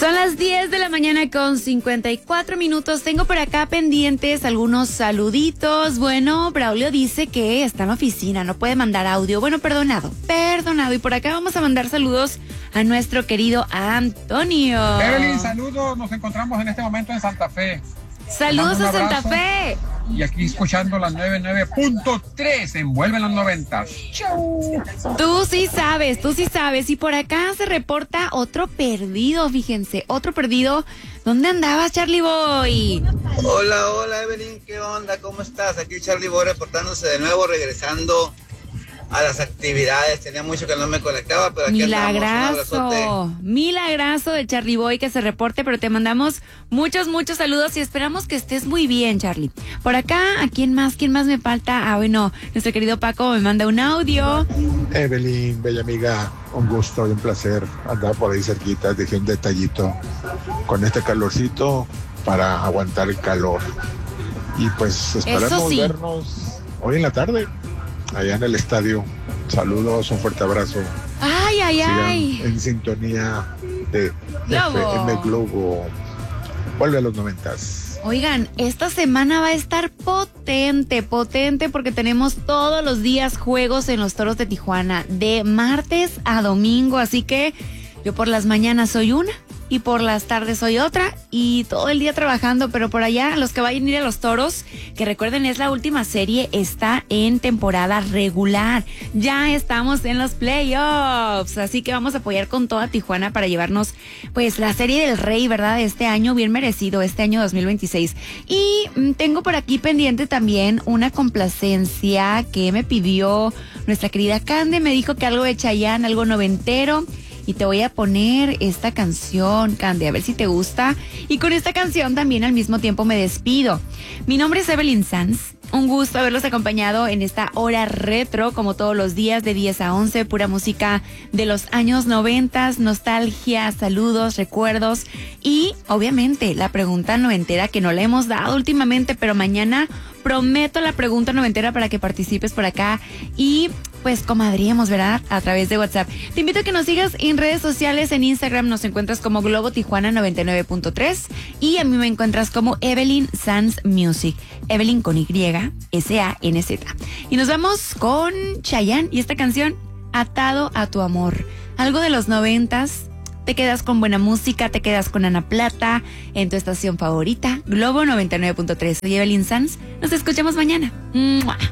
Son las 10 de la mañana con 54 minutos. Tengo por acá pendientes algunos saluditos. Bueno, Braulio dice que está en la oficina, no puede mandar audio. Bueno, perdonado. Y por acá vamos a mandar saludos a nuestro querido Antonio. Evelyn, saludos. Nos encontramos en este momento en Santa Fe. Saludos a Santa Fe. Y aquí escuchando las 99.3, envuelven los 90. ¡Chau! Tú sí sabes. Y por acá se reporta otro perdido, fíjense, otro perdido. ¿Dónde andabas, Charlie Boy? Hola, Evelyn, ¿qué onda? ¿Cómo estás? Aquí Charlie Boy reportándose de nuevo, regresando a las actividades. Tenía mucho que no me conectaba, pero aquí andamos. Milagrazo de Charlie Boy que se reporte, pero te mandamos muchos saludos y esperamos que estés muy bien, Charlie. Por acá, ¿a quién más me falta? Bueno, nuestro querido Paco me manda un audio. Evelyn, bella amiga, un gusto y un placer andar por ahí cerquita. Dejé un detallito con este calorcito para aguantar el calor. Y pues esperamos vernos hoy en la tarde allá en el estadio. Saludos, un fuerte abrazo. Ay. En sintonía de Globo. FM Globo. Vuelve a los 90s. Oigan, esta semana va a estar potente porque tenemos todos los días juegos en los Toros de Tijuana, de martes a domingo, así que yo por las mañanas soy una y por las tardes soy otra y todo el día trabajando, pero por allá los que vayan a ir a los Toros, que recuerden es la última serie, está en temporada regular, ya estamos en los playoffs, así que vamos a apoyar con toda Tijuana para llevarnos pues la serie del Rey, ¿verdad? Este año bien merecido, este año 2026. Y tengo por aquí pendiente también una complacencia que me pidió nuestra querida Cande, me dijo que algo de Chayanne, algo noventero. Y te voy a poner esta canción, Candy, a ver si te gusta. Y con esta canción también al mismo tiempo me despido. Mi nombre es Evelyn Sanz. Un gusto haberlos acompañado en esta hora retro, como todos los días de 10 a 11. Pura música de los años 90, nostalgia, saludos, recuerdos. Y obviamente la pregunta noventera que no la hemos dado últimamente, pero mañana prometo la pregunta noventera para que participes por acá y pues comadríamos, ¿verdad? A través de WhatsApp. Te invito a que nos sigas en redes sociales. En Instagram nos encuentras como Globo Tijuana 99.3 y a mí me encuentras como Evelyn Sanz Music. Evelyn con Y, S-A-N-Z. Y nos vamos con Chayanne y esta canción, Atado a tu amor. Algo de los 90s. Te quedas con buena música, te quedas con Ana Plata en tu estación favorita, Globo 99.3. Soy Evelyn Sanz. Nos escuchamos mañana. ¡Mua!